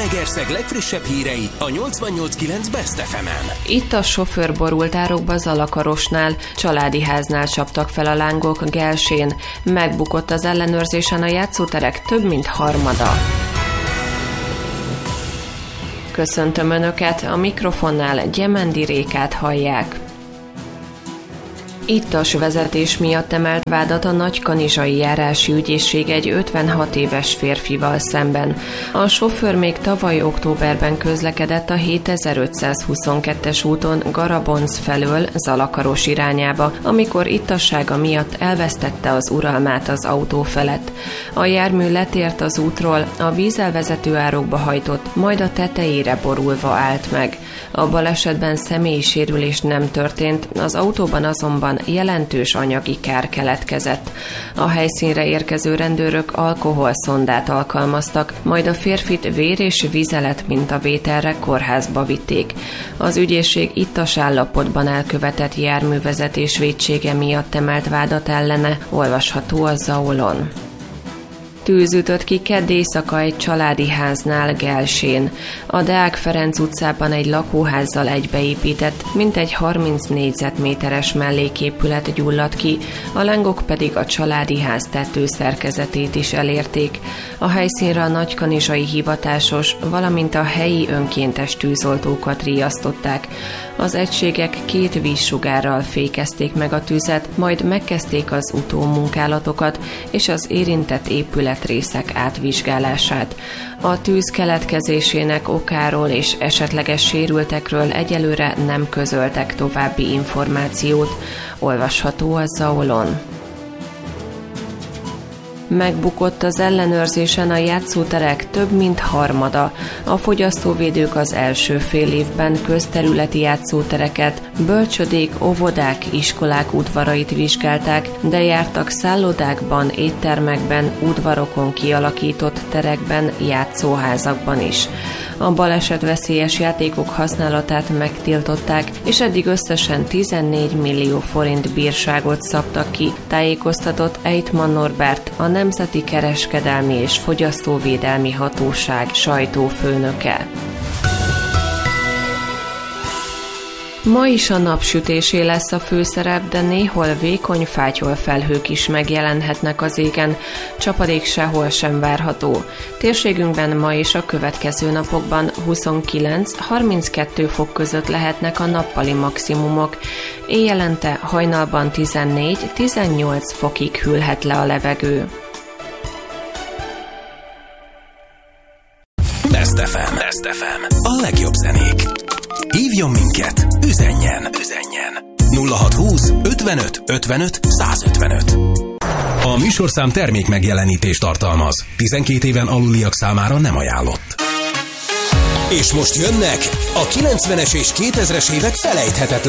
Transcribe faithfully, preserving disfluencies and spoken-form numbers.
Zalaegerszeg legfrissebb hírei a nyolcvannyolc kilenc Best ef emen. Itt a sofőr borult árokba Zalakarosnál, családi háznál csaptak fel a lángok Gelsén. Megbukott az ellenőrzésen a játszóterek több mint harmada. Köszöntöm Önöket, a mikrofonnál Gyemendi Rékát hallják. Ittas vezetés miatt emelt vádat a Nagykanizsai járási ügyészség egy ötvenhat éves férfival szemben. A sofőr még tavaly októberben közlekedett a hétezer-ötszázhuszonkettes úton Garabonc felől Zalakaros irányába, amikor ittassága miatt elvesztette az uralmát az autó felett. A jármű letért az útról, a vízelvezető árokba hajtott, majd a tetejére borulva állt meg. A balesetben személyi sérülés nem történt, az autóban azonban jelentős anyagi kár keletkezett. A helyszínre érkező rendőrök alkoholszondát alkalmaztak, majd a férfit vér- és vízelet mintavételre kórházba vitték. Az ügyészség ittas állapotban elkövetett járművezetés vétsége miatt emelt vádat ellene, olvasható a Zaolon. Tűz ütött ki kedd éjszaka egy családi háznál Gelsén. A Deák Ferenc utcában egy lakóházzal egybeépített, mintegy harminc négyzetméteres melléképület gyulladt ki, a lángok pedig a családi ház tetőszerkezetét is elérték. A helyszínre a nagykanizsai hivatásos, valamint a helyi önkéntes tűzoltókat riasztották. Az egységek két vízsugárral fékezték meg a tüzet, majd megkezdték az utómunkálatokat és az érintett épületrészek átvizsgálását. A tűz keletkezésének okáról és esetleges sérültekről egyelőre nem közöltek további információt, olvasható a Zaolon. Megbukott az ellenőrzésen a játszóterek több mint harmada. A fogyasztóvédők az első fél évben közterületi játszótereket, bölcsödék, óvodák, iskolák udvarait vizsgálták, de jártak szállodákban, éttermekben, udvarokon kialakított terekben, játszóházakban is. A balesetveszélyes játékok használatát megtiltották, és eddig összesen tizennégy millió forint bírságot szabtak ki, tájékoztatott Eitmann Norbert, a Nemzeti Kereskedelmi és Fogyasztóvédelmi Hatóság sajtófőnöke. Ma is a napsütésé lesz a főszerep, de néhol vékony fátyol felhők is megjelenhetnek az égen, csapadék sehol sem várható. Térségünkben ma és a következő napokban huszonkilenc-harminckettő fok között lehetnek a nappali maximumok. Éjjelente hajnalban tizennégy-tizennyolc fokig hűlhet le a levegő. Best ef em. Best ef em. A legjobb zenék. Hívjon minket, üzenjen, üzenjen. nulla hatszázhúsz ötvenöt ötvenöt százötvenöt. A műsorszám termék megjelenítést tartalmaz. tizenkét éven aluliak számára nem ajánlott. És most jönnek a kilencvenes és kétezres évek felejthetetlen